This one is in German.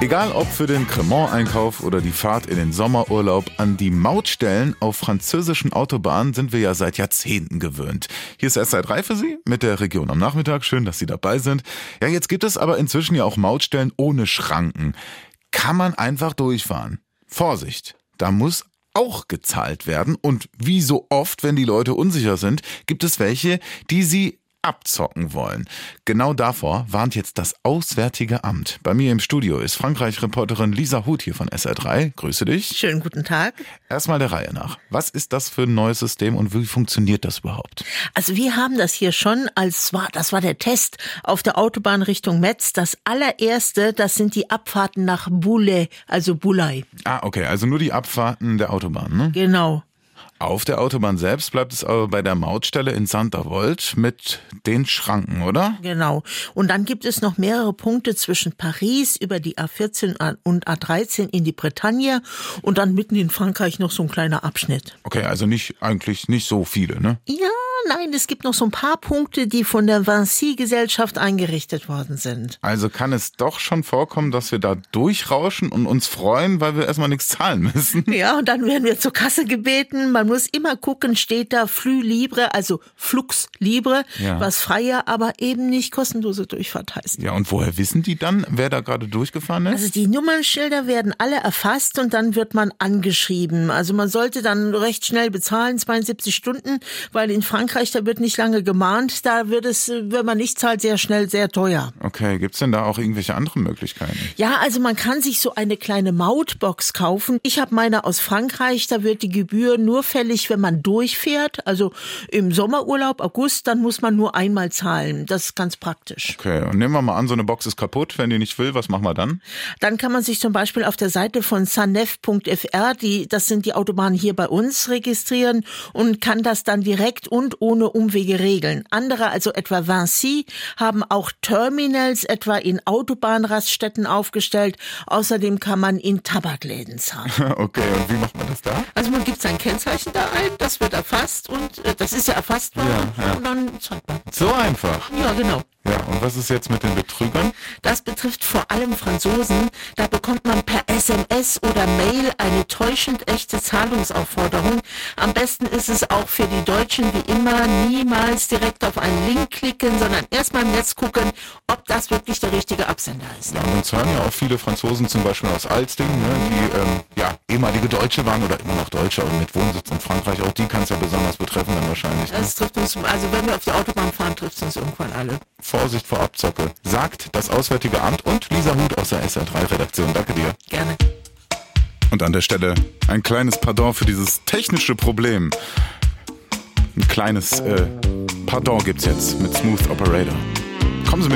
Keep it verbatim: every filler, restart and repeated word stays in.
Egal ob für den Cremant-Einkauf oder die Fahrt in den Sommerurlaub, an die Mautstellen auf französischen Autobahnen sind wir ja seit Jahrzehnten gewöhnt. Hier ist S R drei für Sie mit der Region am Nachmittag. Schön, dass Sie dabei sind. Ja, jetzt gibt es aber inzwischen ja auch Mautstellen ohne Schranken. Kann man einfach durchfahren. Vorsicht, da muss auch gezahlt werden. Und wie so oft, wenn die Leute unsicher sind, gibt es welche, die sie abzocken wollen. Genau davor warnt jetzt das Auswärtige Amt. Bei mir im Studio ist Frankreich-Reporterin Lisa Huth hier von S R drei. Grüße dich. Schönen guten Tag. Erstmal der Reihe nach. Was ist das für ein neues System und wie funktioniert das überhaupt? Also wir haben das hier schon als, war, das war der Test auf der Autobahn Richtung Metz. Das allererste, das sind die Abfahrten nach Boulay, also Boulay. Ah, okay, also nur die Abfahrten der Autobahn, ne? Genau. Auf der Autobahn selbst bleibt es aber bei der Mautstelle in Saint-Avold mit den Schranken, oder? Genau. Und dann gibt es noch mehrere Punkte zwischen Paris über die A vierzehn und A dreizehn in die Bretagne und dann mitten in Frankreich noch so ein kleiner Abschnitt. Okay, also nicht eigentlich nicht so viele, ne? Ja, nein, es gibt noch so ein paar Punkte, die von der Vinci-Gesellschaft eingerichtet worden sind. Also kann es doch schon vorkommen, dass wir da durchrauschen und uns freuen, weil wir erstmal nichts zahlen müssen. Ja, und dann werden wir zur Kasse gebeten. Man muss immer gucken, steht da Flux Libre, also Flux Libre, Ja. was freie, aber eben nicht kostenlose Durchfahrt heißt. Ja, und woher wissen die dann, wer da gerade durchgefahren ist? Also die Nummernschilder werden alle erfasst und dann wird man angeschrieben. Also man sollte dann recht schnell bezahlen, zweiundsiebzig Stunden, weil in Frankreich, da wird nicht lange gemahnt, da wird es, wenn man nicht zahlt, sehr schnell sehr teuer. Okay, gibt's denn da auch irgendwelche anderen Möglichkeiten? Ja, also man kann sich so eine kleine Mautbox kaufen. Ich habe meine aus Frankreich, da wird die Gebühr nur fällig, wenn man durchfährt. Also im Sommerurlaub, August, dann muss man nur einmal zahlen. Das ist ganz praktisch. Okay, und nehmen wir mal an, so eine Box ist kaputt, wenn die nicht will, was machen wir dann? Dann kann man sich zum Beispiel auf der Seite von sanef punkt f r, die, das sind die Autobahnen hier bei uns, registrieren und kann das dann direkt und ohne Umwege regeln. Andere, also etwa Vinci, haben auch Terminals etwa in Autobahnraststätten aufgestellt. Außerdem kann man in Tabakläden zahlen. Okay, und wie macht man das da? Also man gibt sein Kennzeichen da ein, das wird erfasst und äh, das ist ja erfasst worden Ja, ja. und dann zahlt man. So einfach. Ja, genau. Ja, und was ist jetzt mit den Betrügern? Das betrifft vor allem Franzosen. Da bekommt man per S M S oder Mail eine täuschend echte Zahlungsaufforderung. Am besten ist es auch für die Deutschen wie immer, niemals direkt auf einen Link klicken, sondern erstmal im Netz gucken, ob das wirklich der richtige Absender ist. Ja, und uns hören ja auch viele Franzosen zum Beispiel aus Alsting, ne, die ähm, ja ehemalige Deutsche waren oder immer noch Deutsche, aber mit Wohnsitz in Frankreich. Auch die kann es ja besonders betreffen dann wahrscheinlich. Ne? Das trifft uns, also wenn wir auf die Autobahn fahren, trifft es uns irgendwann alle. Vorsicht vor Abzocke, sagt das Auswärtige Amt und Lisa Huth aus der S R drei Redaktion. Danke dir. Gerne. Und an der Stelle ein kleines Pardon für dieses technische Problem. Ein kleines äh, Pardon gibt's jetzt mit Smooth Operator. Kommen Sie mit